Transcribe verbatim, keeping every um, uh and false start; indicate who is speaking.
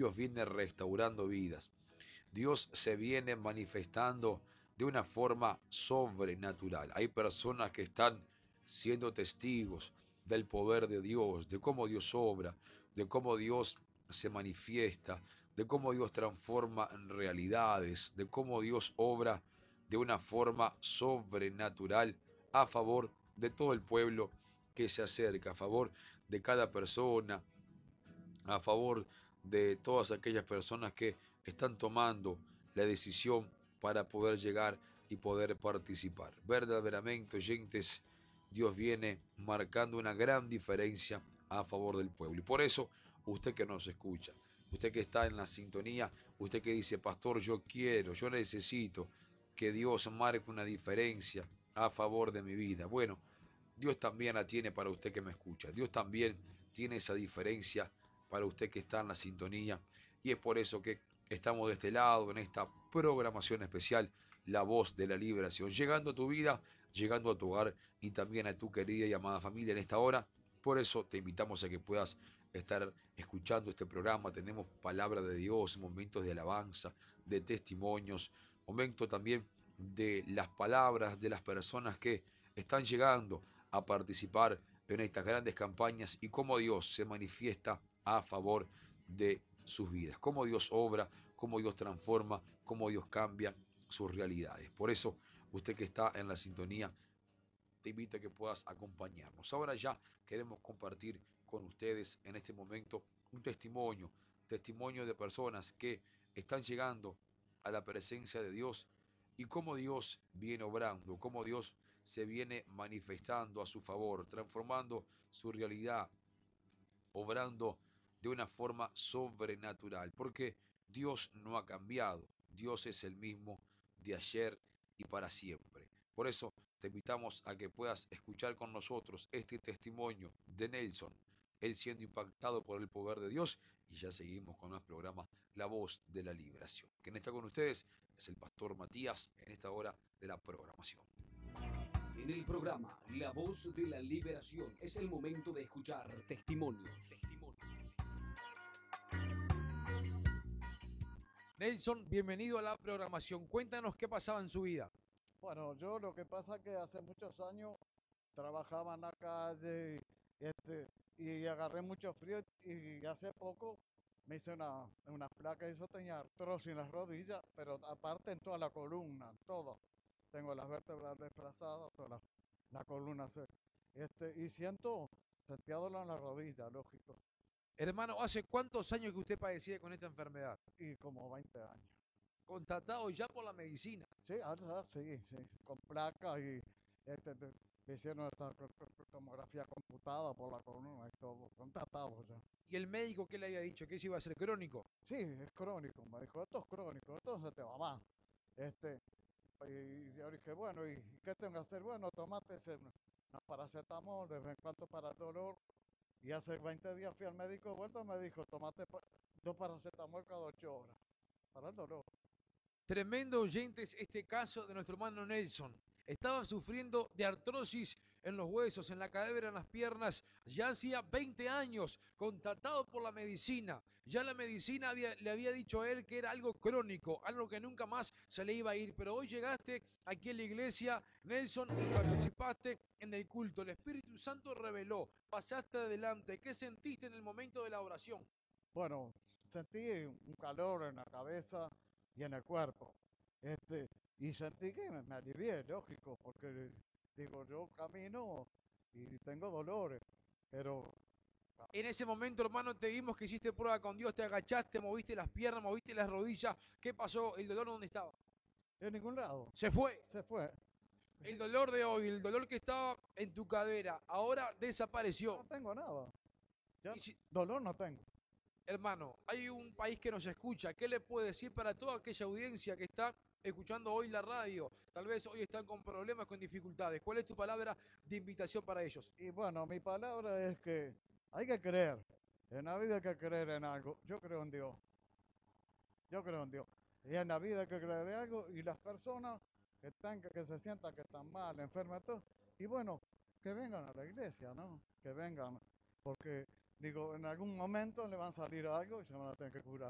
Speaker 1: Dios viene restaurando vidas. Dios se viene manifestando de una forma sobrenatural. Hay personas que están siendo testigos del poder de Dios, de cómo Dios obra, de cómo Dios se manifiesta, de cómo Dios transforma en realidades, de cómo Dios obra de una forma sobrenatural a favor de todo el pueblo que se acerca, a favor de cada persona, a favor de todas aquellas personas que están tomando la decisión para poder llegar y poder participar. Verdaderamente, oyentes, Dios viene marcando una gran diferencia a favor del pueblo. Y por eso, usted que nos escucha, usted que está en la sintonía, usted que dice, pastor, yo quiero, yo necesito que Dios marque una diferencia a favor de mi vida. Bueno, Dios también la tiene para usted que me escucha. Dios también tiene esa diferencia para usted que está en la sintonía. Y es por eso que estamos de este lado en esta programación especial, La Voz de la Liberación. Llegando a tu vida, llegando a tu hogar y también a tu querida y amada familia en esta hora. Por eso te invitamos a que puedas estar escuchando este programa. Tenemos palabra de Dios, momentos de alabanza, de testimonios, momentos también de las palabras de las personas que están llegando a participar en estas grandes campañas y cómo Dios se manifiesta a favor de sus vidas, cómo Dios obra, cómo Dios transforma, cómo Dios cambia sus realidades. Por eso, usted que está en la sintonía, te invito a que puedas acompañarnos. Ahora ya queremos compartir con ustedes en este momento un testimonio, testimonio de personas que están llegando a la presencia de Dios y cómo Dios viene obrando, cómo Dios se viene manifestando a su favor, transformando su realidad, obrando de una forma sobrenatural, porque Dios no ha cambiado, Dios es el mismo de ayer y para siempre. Por eso te invitamos a que puedas escuchar con nosotros este testimonio de Nelson, él siendo impactado por el poder de Dios, y ya seguimos con el programa La Voz de la Liberación. Quien está con ustedes es el pastor Matías en esta hora de la programación.
Speaker 2: En el programa La Voz de la Liberación es el momento de escuchar testimonios. testimonios.
Speaker 3: Nelson, bienvenido a la programación. Cuéntanos qué pasaba en su vida.
Speaker 4: Bueno, yo lo que pasa es que hace muchos años trabajaba en la calle y, este, y agarré mucho frío y hace poco me hice una, una placa y eso tenía artrosis en las rodillas, pero aparte en toda la columna, todo. Tengo las vértebras desplazadas, toda la, la columna se, este, y siento, sentía dolor en la rodilla, lógico,
Speaker 3: Hermano, ¿hace cuántos años que usted padecía con esta enfermedad?
Speaker 4: y como veinte años.
Speaker 3: Contratado ya por la medicina.
Speaker 4: Sí, ah, ah, sí, sí, con placas y este, te- me hicieron esta co- co- tomografía computada por la columna y todo, contratado ya.
Speaker 3: ¿Y el médico qué le había dicho? ¿Que eso iba a ser crónico?
Speaker 4: Sí, es crónico, me dijo, esto es crónico, esto se te va más. Este, y yo dije, bueno, ¿y qué tengo que hacer? Bueno, tomate ese, una paracetamol de vez en cuando para el dolor. Y hace veinte días fui al médico de vuelta y me dijo, tomate pa- dos paracetamol cada ocho horas para el dolor.
Speaker 3: Tremendo, oyentes, este caso de nuestro hermano Nelson. Estaba sufriendo de artrosis en los huesos, en la cadera, en las piernas, ya hacía veinte años, contratado por la medicina. Ya la medicina había- le había dicho a él que era algo crónico, algo que nunca más se le iba a ir. Pero hoy llegaste aquí en la iglesia, Nelson, y participaste en el culto. El Espíritu Santo reveló, pasaste adelante. ¿Qué sentiste en el momento de la oración?
Speaker 4: Bueno, sentí un calor en la cabeza y en el cuerpo. Este, y sentí que me, me alivié, lógico, porque digo, yo camino y tengo dolores, pero
Speaker 3: En ese momento, hermano, te vimos que hiciste prueba con Dios, te agachaste, moviste las piernas, moviste las rodillas. ¿Qué pasó? ¿El dolor dónde estaba?
Speaker 4: en ningún lado
Speaker 3: Se fue.
Speaker 4: se fue.
Speaker 3: El dolor de hoy, el dolor que estaba en tu cadera, ahora desapareció.
Speaker 4: No tengo nada. Ya
Speaker 3: Y
Speaker 4: no-
Speaker 3: si,
Speaker 4: dolor no tengo.
Speaker 3: hermano, hay un país que nos escucha. ¿Qué le puede decir para toda aquella audiencia que está escuchando hoy la radio? Tal vez hoy están con problemas, con dificultades. ¿Cuál es tu palabra de invitación para ellos?
Speaker 4: Y bueno, mi palabra es que hay que creer. En la vida hay que creer en algo. Yo creo en Dios. Yo creo en Dios. Y en la vida hay que creer en algo. Y las personas que están, que, que se sientan que están mal, enfermas, todo. Y bueno, que vengan a la iglesia, ¿no? Que vengan. Porque, digo, en algún momento le van a salir algo y se van a tener que curar.